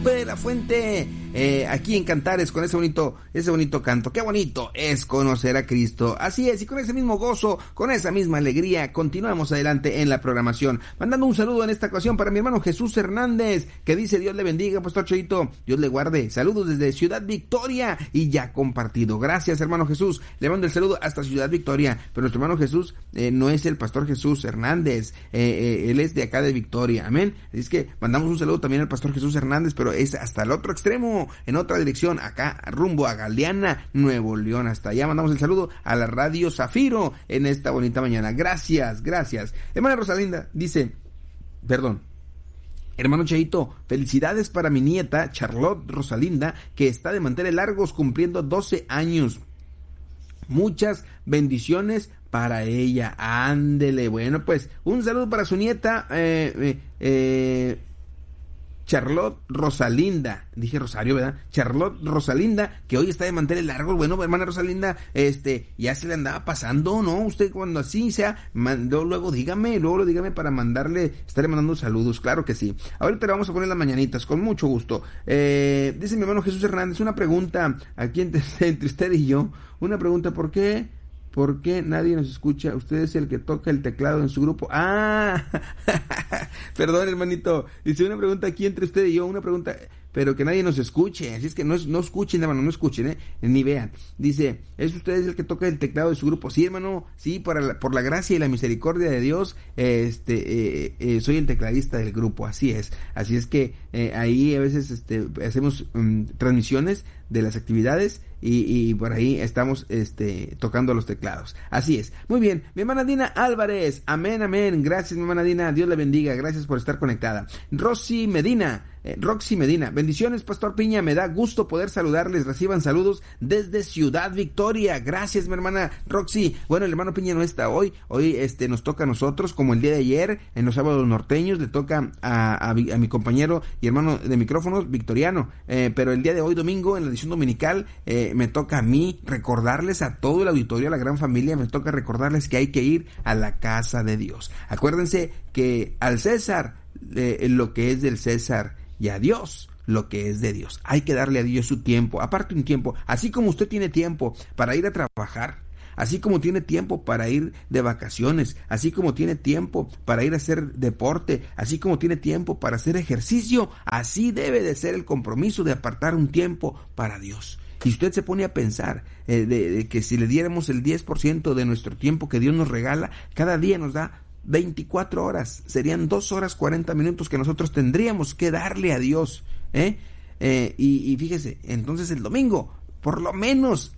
Guadalupe de la Fuente, aquí en Cantares con ese bonito canto. Qué bonito es conocer a Cristo. Así es, y con ese mismo gozo, con esa misma alegría, continuamos adelante en la programación. Mandando un saludo en esta ocasión para mi hermano Jesús Hernández, que dice: Dios le bendiga, Pastor Cheito, Dios le guarde. Saludos desde Ciudad Victoria, y ya compartido. Gracias, hermano Jesús. Le mando el saludo hasta Ciudad Victoria, pero nuestro hermano Jesús no es el Pastor Jesús Hernández, él es de acá de Victoria, amén. Así es que mandamos un saludo también al Pastor Jesús Hernández, pero es hasta el otro extremo, en otra dirección, acá rumbo a Galeana, Nuevo León. Hasta allá mandamos el saludo a la Radio Zafiro en esta bonita mañana. Gracias. Hermana Rosalinda dice, hermano Cheito, felicidades para mi nieta Charlotte Rosalinda, que está de manteles largos cumpliendo 12 años. Muchas bendiciones para ella. Ándele. Bueno, pues un saludo para su nieta Charlotte Rosalinda, dije Rosario, ¿verdad? Charlotte Rosalinda, que hoy está de manteles largos. Bueno, hermana Rosalinda, ya se le andaba pasando, ¿no? Usted cuando así sea, luego dígame para estarle mandando saludos, claro que sí. Ahorita le vamos a poner las mañanitas, con mucho gusto. Dice mi hermano Jesús Hernández, una pregunta, aquí entre usted y yo, una pregunta: ¿por qué nadie nos escucha? Usted es el que toca el teclado en su grupo. Perdón, hermanito. Dice, una pregunta aquí entre usted y yo, una pregunta, pero que nadie nos escuche. Así es que no escuchen, hermano, no escuchen, ni vean. Dice, ¿es usted el que toca el teclado de su grupo? Sí, hermano, sí, por la gracia y la misericordia de Dios, soy el tecladista del grupo, así es. Así es que ahí a veces hacemos transmisiones de las actividades y por ahí estamos tocando los teclados. Así es. Muy bien, mi hermana Dina Álvarez, amén. Gracias, mi hermana Dina, Dios la bendiga, gracias por estar conectada. Roxy Medina, bendiciones, Pastor Piña, me da gusto poder saludarles, reciban saludos desde Ciudad Victoria. Gracias, mi hermana Roxy. Bueno, el hermano Piña no está hoy nos toca a nosotros, como el día de ayer, en los sábados norteños, le toca a mi compañero y hermano de micrófonos, Victoriano, pero el día de hoy, domingo, en la edición dominical, me toca a mí recordarles a todo el auditorio, a la gran familia, me toca recordarles que hay que ir a la casa de Dios. Acuérdense que al César lo que es del César, y a Dios lo que es de Dios. Hay que darle a Dios su tiempo, aparte un tiempo, así como usted tiene tiempo para ir a trabajar, así como tiene tiempo para ir de vacaciones, así como tiene tiempo para ir a hacer deporte, así como tiene tiempo para hacer ejercicio, así debe de ser el compromiso de apartar un tiempo para Dios. Y usted se pone a pensar de que si le diéramos el 10% de nuestro tiempo que Dios nos regala, cada día nos da 24 horas, serían 2 horas 40 minutos que nosotros tendríamos que darle a Dios, y fíjese, entonces el domingo, por lo menos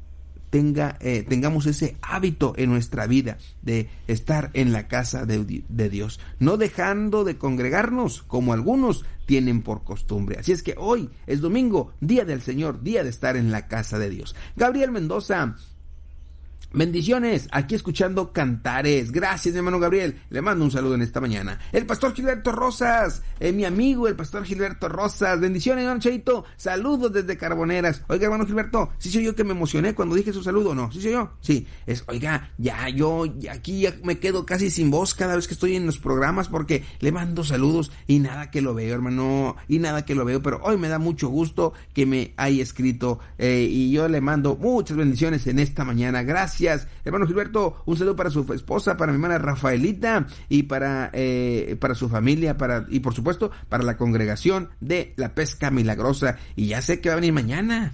tengamos ese hábito en nuestra vida de estar en la casa de Dios, no dejando de congregarnos como algunos tienen por costumbre. Así es que hoy es domingo, día del Señor, día de estar en la casa de Dios. Gabriel Mendoza, bendiciones, aquí escuchando Cantares. Gracias, mi hermano Gabriel, le mando un saludo en esta mañana. El Pastor Gilberto Rosas, mi amigo el Pastor Gilberto Rosas, bendiciones, hermano Cheito, saludos desde Carboneras. Oiga, hermano Gilberto, ¿sí soy yo que me emocioné cuando dije su saludo o no? ¿Sí soy yo? Sí, oiga, yo aquí ya me quedo casi sin voz cada vez que estoy en los programas porque le mando saludos y nada que lo veo, hermano, pero hoy me da mucho gusto que me haya escrito, y yo le mando muchas bendiciones en esta mañana. Gracias, hermano Gilberto, un saludo para su esposa, para mi hermana Rafaelita y para su familia, y por supuesto para la congregación de la Pesca Milagrosa. Y ya sé que va a venir mañana,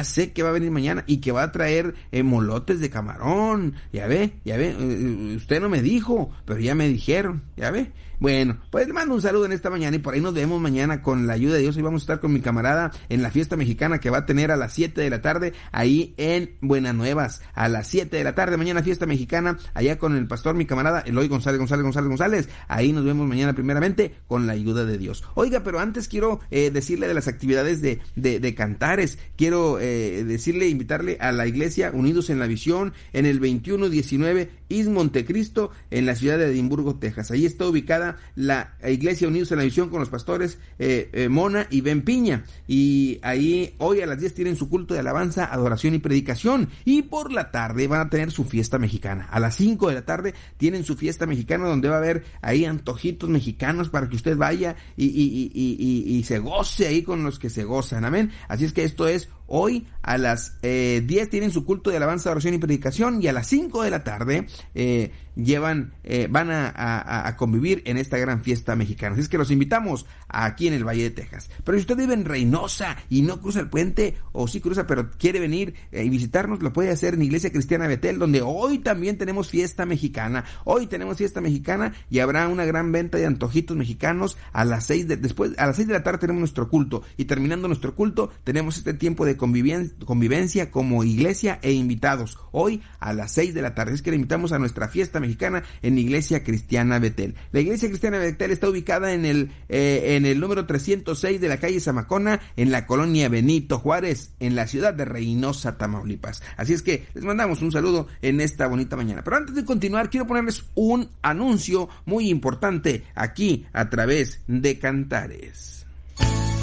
y que va a traer molotes de camarón. Ya ve, usted no me dijo, pero ya me dijeron, ya ve. Bueno, pues le mando un saludo en esta mañana y por ahí nos vemos mañana con la ayuda de Dios. Hoy vamos a estar con mi camarada en la fiesta mexicana que va a tener a las 7 de la tarde ahí en Buenas Nuevas. A las 7 de la tarde mañana fiesta mexicana allá con el pastor, mi camarada Eloy González. Ahí nos vemos mañana primeramente con la ayuda de Dios. Oiga, pero antes quiero decirle de las actividades de Cantares. Quiero invitarle a la iglesia Unidos en la Visión en el 2119 East Montecristo en la ciudad de Edimburgo, Texas. Ahí está ubicada ubicada la Iglesia Unidos en la Visión con los pastores Mona y Ben Piña. Y ahí hoy a las 10 tienen su culto de alabanza, adoración y predicación. Y por la tarde van a tener su fiesta mexicana. A las 5 de la tarde tienen su fiesta mexicana, donde va a haber ahí antojitos mexicanos para que usted vaya y se goce ahí con los que se gozan. Amén. Así es que esto es hoy a las 10 tienen su culto de alabanza, oración y predicación, y a las 5 de la tarde van a convivir en esta gran fiesta mexicana. Así es que los invitamos aquí en el Valle de Texas. Pero si usted vive en Reynosa y no cruza el puente, o sí cruza pero quiere venir y visitarnos, lo puede hacer en Iglesia Cristiana Betel, donde hoy también tenemos fiesta mexicana. Hoy tenemos fiesta mexicana y habrá una gran venta de antojitos mexicanos. A las 6 de la tarde tenemos nuestro culto, y terminando nuestro culto tenemos este tiempo de convivencia como iglesia e invitados. Hoy a las 6 de la tarde. Es que le invitamos a nuestra fiesta mexicana en Iglesia Cristiana Betel. La Iglesia Cristiana Betel está ubicada en el número 306 de la calle Zamacona, en la colonia Benito Juárez, en la ciudad de Reynosa, Tamaulipas. Así es que les mandamos un saludo en esta bonita mañana. Pero antes de continuar, quiero ponerles un anuncio muy importante aquí a través de Cantares.